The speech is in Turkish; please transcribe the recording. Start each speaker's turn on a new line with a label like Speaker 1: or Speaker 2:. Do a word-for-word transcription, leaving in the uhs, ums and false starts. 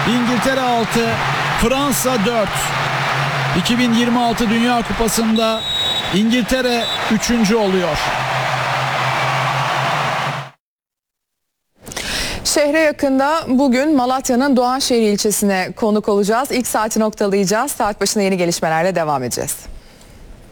Speaker 1: İngiltere altı, Fransa dört. iki bin yirmi altı Dünya Kupası'nda İngiltere üçüncü oluyor.
Speaker 2: Şehre yakında bugün Malatya'nın Doğanşehir ilçesine konuk olacağız. İlk saati noktalayacağız. Saat başına yeni gelişmelerle devam edeceğiz.